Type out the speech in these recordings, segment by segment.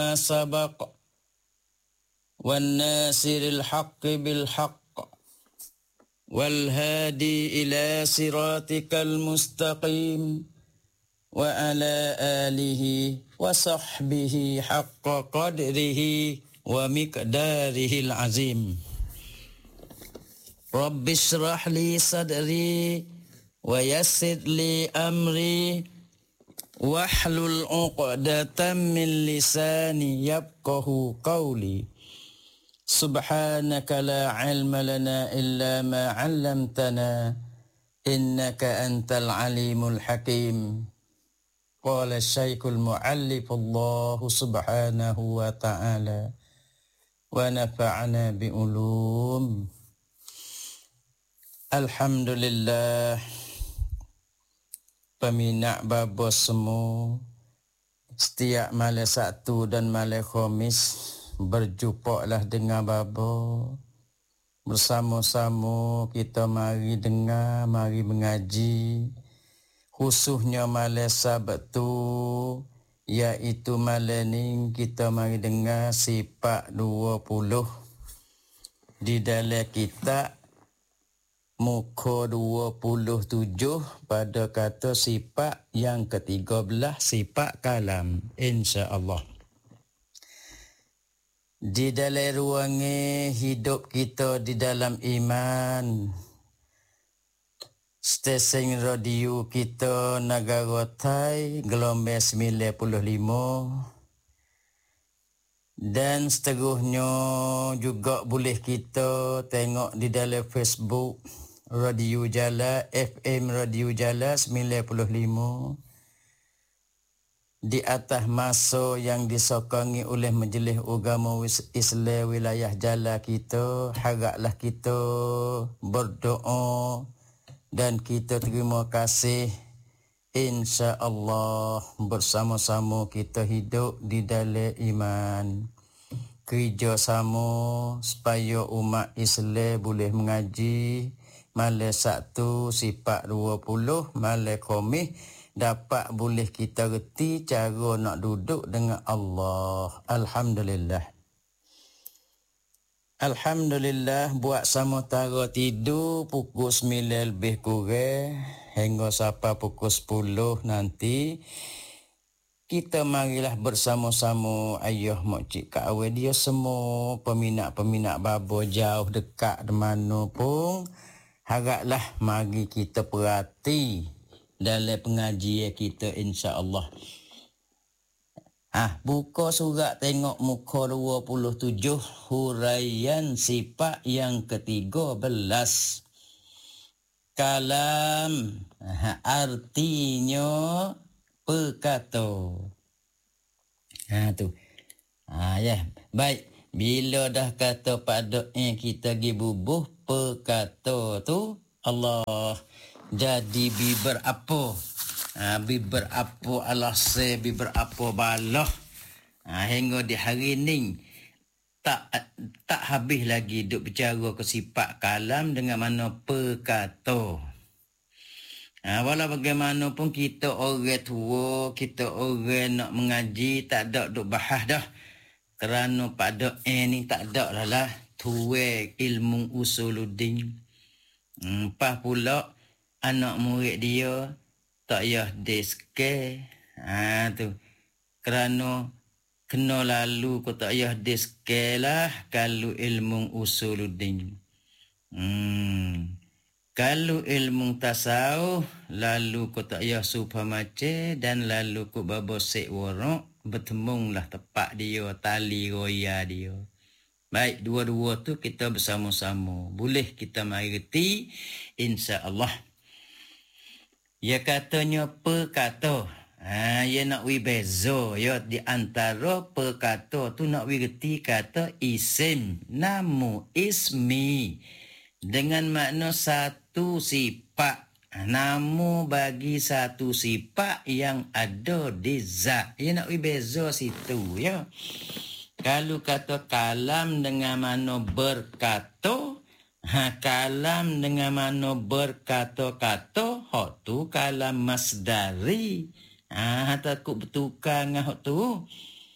سبق والناصر الحق بالحق والهادي إلى صراطك المستقيم وعلى آله وصحبه حق قدره ومقداره العظيم رب اشرح لي صدري ويسر لي أمري واحلل عقدة من لساني يفقه قولي سبحانك لا علم لنا إلا ما علمتنا إنك أنت العليم الحكيم قال الشيخ المعلف الله سبحانه وتعالى ونفعنا بعلوم Alhamdulillah, peminat babos semua, setiap malam Sabtu dan malam Khamis berjumpaklah dengan babo. Bersama-sama kita mari dengar, mari mengaji. Khususnya malam Sabtu, iaitu malam ni kita mari dengar sifat 20 di dalam kitab muka 27 pada kata sifat yang ke-13 sifat kalam, insya-Allah. Di dalam ruangan hidup kita di dalam iman, stesen radio kita Negara Thai gelombang 95 dan seterusnya juga boleh kita tengok di dalam Facebook Radio Jala, FM Radio Jala 95 di atas masa yang disokongi oleh Majlis Agama Islam wilayah Jala kita. Haraplah kita berdoa dan kita terima kasih, insya-Allah bersama-sama kita hidup di dalam iman. Kerjasama supaya umat Islam boleh mengaji malam Sabtu sifat 20, malam Khamis dapat boleh kita reti cara nak duduk dengan Allah. Alhamdulillah. Alhamdulillah, buat sementara tidur pukul 9 lebih kurang hingga sampai pukul 10 nanti. Kita marilah bersama-sama ayah makcik kak awal dia semua peminat-peminat babo jauh dekat di mana pun. Haraplah mari kita perhati dalam pengajian kita, insya-Allah. Buka surat tengok muka 27 huraian sifat yang ke-13. Kalam artinya perkata. Tu. Ya, baik. Bila dah kata pada kita pergi bubuh perkata tu Allah jadi biber apa? Biber apa alase, biber apa balah. Hingga di hari ni tak habis lagi duk bicara ke sifat kalam dengan mana perkata. Walau bagaimanapun kita orang tua, kita orang nak mengaji tak ada duk bahas dah. Kerana pada ni tak ada lah tuai ilmu usuluddin. Pas pula anak murid dia tak payah diske. Tu. Kerana kena lalu ko tak payah diske lah kalau ilmu usuluddin. Kalau ilmu tasawuf lalu ko tak payah supa mace dan lalu ko babosek warak bertemunglah tepat dia tali roya dia. Baik, dua-dua tu kita bersama-sama. Boleh kita mengerti, insya-Allah. Ya katanya perkata. Ya nak beza ya di antara perkata tu nak reti kata isim, namu, ismi dengan makna satu sifat. Namu bagi satu sifat yang ada di zat. Ya nak beza situ ya. Kalau kata kalam dengan makna berkata, kalam dengan makna berkata-kata, hak tu kalam masdari. Takut bertukar dengan hak tu.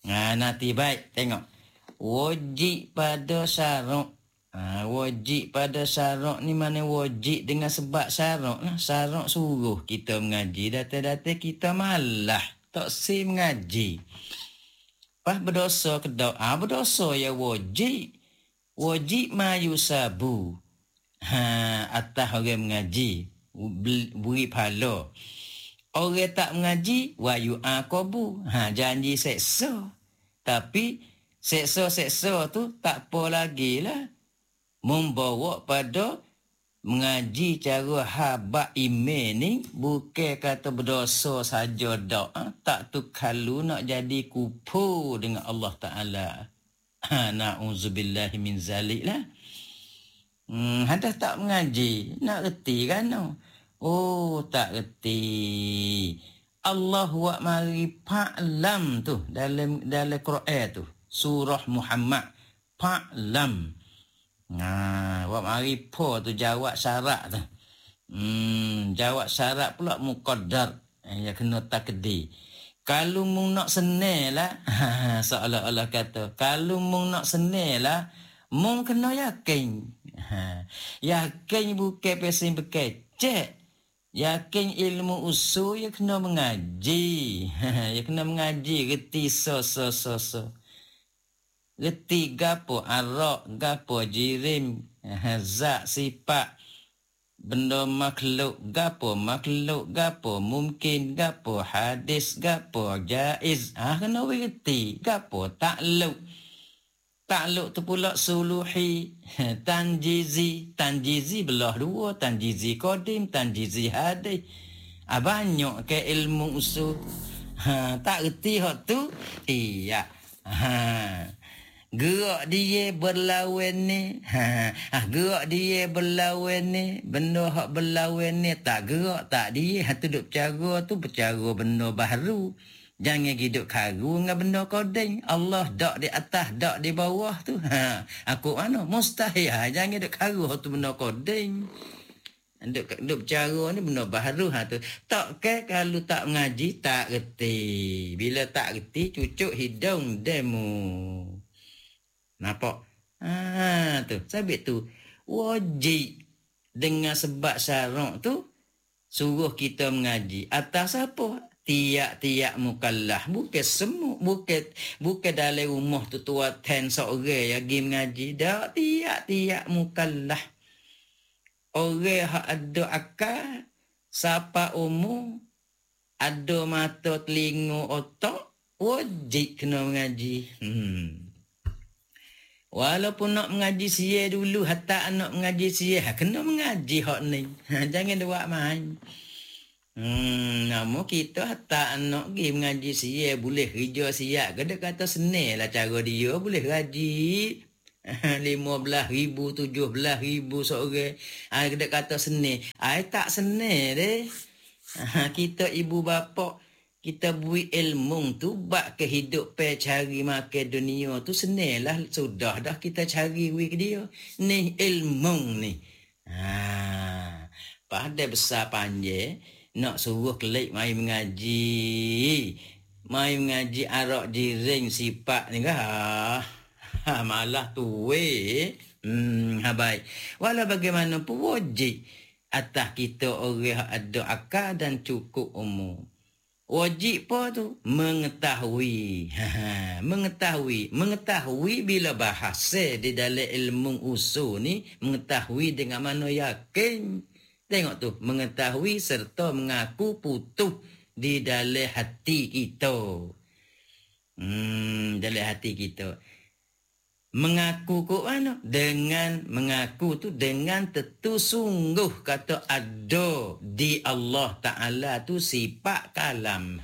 Nanti baik tengok. Wajib pada syarak. Wajib pada syarak ni mana wajib dengan sebab syarak lah. Syarak suruh kita mengaji. Data-data kita malah tak si mengaji. Pas berdosa kedok. Berdosa ya wajib. Wajib mayusabu. Atas orang mengaji. Beri pahala. Orang tak mengaji, wayu aqabu. Janji seksa. Tapi seksa-seksa tu tak apa lagi lah. Membawa pada mengaji cara habak iman ni bukan kata berdosa saja dak. Tak tu kalau nak jadi kufur dengan Allah Ta'ala. Na'udzubillahi min zalik lah. Hendak tak mengaji, nak reti kan? Oh, tak reti. Allah wa mari fa'lam tu dalam Quran tu. Surah Muhammad. Fa'lam. Wa mari po tu jawab syarat tu. Jawab syarat pula muqaddar. Ya kena takdir. Kalau mung nak senil lah. Seolah-olah kata. Kalau mung nak senil lah. Mung kena yakin. Yakin bukan pesan berkecek. Yakin ilmu usul ya kena mengaji. Ya kena mengaji reti so. Reti gapo arak, gapo jirim, zat sifat benda makhluk, gapo mungkin, gapo hadis, gapo jaiz. Kena reti gapo takluk. Takluk tu pula suluhi, tanjizi belah dua, tanjizi qadim, tanjizi hadis. Banyak ke ilmu usul. Tak reti hak tu. Iya. Gerak dia berlawan ni. Gerak dia berlawan ni. Benda hak berlawan ni tak gerak, tak dia. Tu duk bercara benda baru. Jangan hidup karu dengan benda koding. Allah dak di atas, dak di bawah tu. Aku mana? Mustahil. Jangan hidup karu tu benda koding. Duk bercara ni benda baru tu. Tak ke kalau tak mengaji, tak reti. Bila tak reti, cucuk hidung demo. Nampak? Tu. Sabit tu. Wajib. Dengan sebab syarak tu, suruh kita mengaji. Atas apa? Tiap-tiap mukallaf. Bukan semua. Bukan dalam rumah tu tuatan seorang yang pergi mengaji. Tak, tiap-tiap mukallaf. Orang yang ada akal, siapa umur, ada mata, telinga, otak, wajib kena mengaji. Walaupun nak mengaji siya dulu, hatta nak mengaji siya, kena mengaji hak ni. Jangan buat main. Nama kita hatta anak pergi mengaji siya, boleh kerja siya. Dia kata senil lah cara dia, boleh gaji 15,000, 17,000 seorang. Dia kata senil. Tak senil deh. Kita ibu bapa, kita beri ilmu tu, bak kehidupan cari makan dunia tu senil lah. Sudah dah kita cari wik dia. Ni ilmu ni. Pada besar panjang, nak suruh kelik mai mengaji. Mai mengaji arak jiring sifat ni kah? Malah tu baik. Walau bagaimanapun wajib atas kita orang ada akal dan cukup umur. Wajib apa tu? Mengetahui. Mengetahui bila bahasa di dalam ilmu usul ni, mengetahui dengan mana yakin. Tengok tu, mengetahui serta mengaku putus di dalam hati kita. Dalam hati kita. Mengaku kok mana? Dengan mengaku tu dengan tentu sungguh kata ada di Allah Ta'ala tu sifat kalam.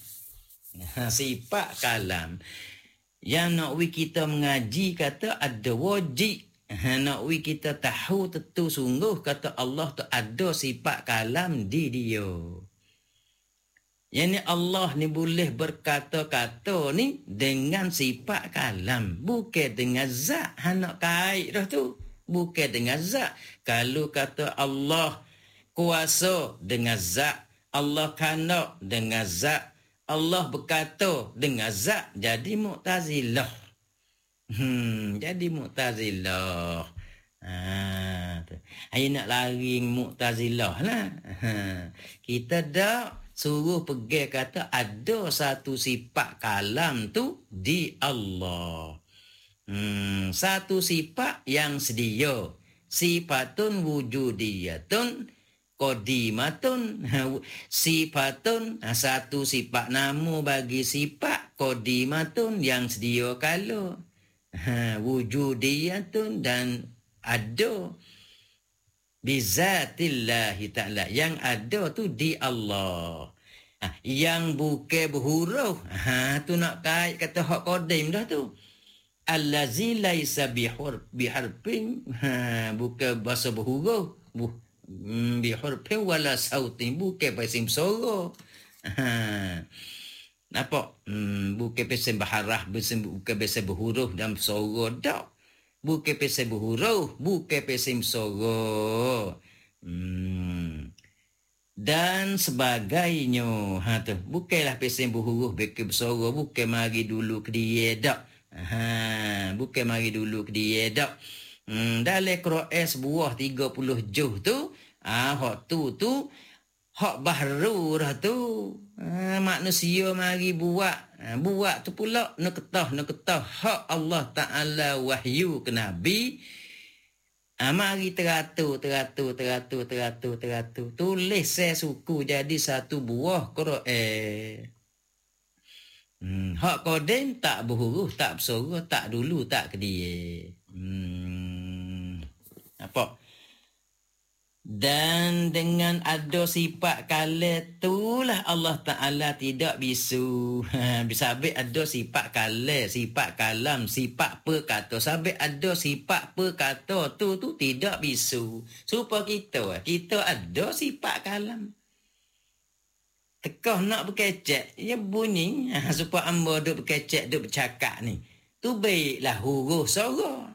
Sifat kalam. Yang nak kita mengaji kata ada wajib. Nak kita tahu tentu sungguh kata Allah tu ada sifat kalam di dia. Yang ni Allah ni boleh berkata-kata ni dengan sifat kalam. Bukan dengan zat. Nak kait dah tu. Bukan dengan zat. Kalau kata Allah kuasa dengan zat. Allah kanak dengan zat. Allah berkata dengan zat, jadi Mu'tazilah. Jadi Mu'tazilah. Saya nak lari Mu'tazilah lah. Kita dah suruh pergi kata ada satu sifat kalam tu di Allah. Satu sifat yang sedia. Sifatun wujudiyatun qadimatun. Sifatun, satu sifat nama bagi sifat qadimatun yang sedia kala. Wujudiyatun dan ada. Bizatillahi ta'ala. Yang ada tu di Allah. Yang bukan berhuruf. Tu nak kait kata hak qadim dah tu. Allazi laisa biharfin, bukan bahasa berhuruf, bihurfin wala sautin, bukan pasim suara. Nampak? Bukan pasim baharah, bukan pasim berhuruf dan suara dak. Bukan pasim berhuruf, bukan pasim suara. Dan sebagainya. Tu bukanlah pasim berhuruf, bukan bersuara, bukan mari dulu ke dia dak. Bukan mari dulu ke dia dak. Dalam Quran sebuah 30 juz tu, hak tu hak baru dah tu. Manusia mari buat tu pula nak ketah hak Allah Taala wahyu ke Nabi. Mari teratur. Tulis saya suku jadi satu buah Quran. Hak qadim tak berhuruf, tak bersuara, tak dulu, tak kedia. Apa? Dan dengan ada sifat kala itulah Allah Ta'ala tidak bisu. Sabit ada sifat kala, sifat kalam, sifat perkata. Sabit ada sifat perkata tu tidak bisu. Supaya kita ada sifat kalam. Tekah nak berkecek, ya bunyi. Supaya amba duk berkecek, duk bercakap ni. Tu baiklah huruf suara.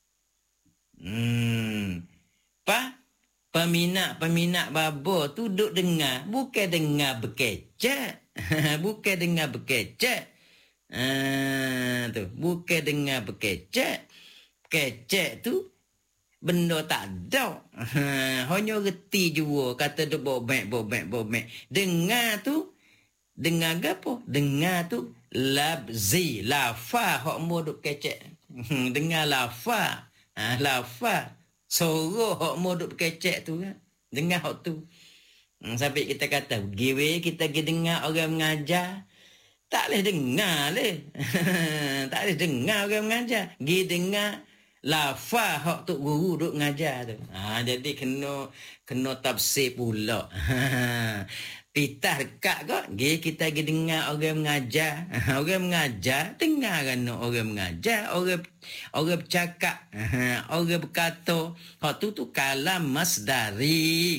Peminat baba tu duk dengar. Bukan dengar berkecek. Bukan dengar berkecek. Tu. Bukan dengar berkecek. Kecek tu benda tak ada. Hanya reti jua kata duk bobek. Dengar apa? Dengar tu labzi, lafa hak mu duk kecek. Dengar lafa. Lafa. Suara hak mu duk kecek tu kan. Dengar hak tu. Sampai kita kata, kita pergi dengar orang mengajar. Tak boleh dengar leh. Tak boleh dengar orang mengajar. Pergi dengar lafaz hak tok guru duk ngajar tu. Jadi kena tafsir pula. Pitah dekat kok, kita pergi dengar orang mengajar. Orang mengajar, dengar kan orang mengajar, orang bercakap, orang berkata. Hak tu kalam masdari.